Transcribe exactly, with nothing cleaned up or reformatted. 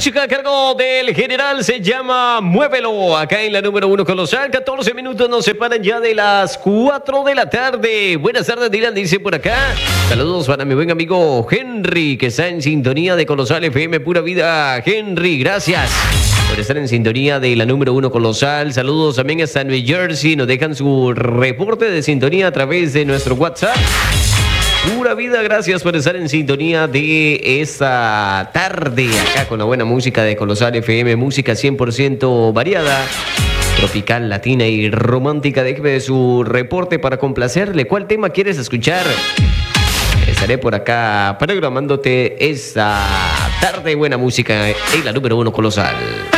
música a cargo del general se llama Muévelo. Acá en la número uno Colosal. catorce minutos nos separan ya de las cuatro de la tarde. Buenas tardes, Dylan, dice por acá. Saludos para mi buen amigo Henry, que está en sintonía de Colosal F M Pura Vida. Henry, gracias por estar en sintonía de la número uno Colosal. Saludos también hasta New Jersey. Nos dejan su reporte de sintonía a través de nuestro WhatsApp. Pura vida, gracias por estar en sintonía de esta tarde acá con la buena música de Colosal F M, música cien por ciento variada, tropical, latina y romántica. Déjeme su reporte para complacerle. ¿Cuál tema quieres escuchar? Estaré por acá programándote esta tarde buena música en la número uno Colosal.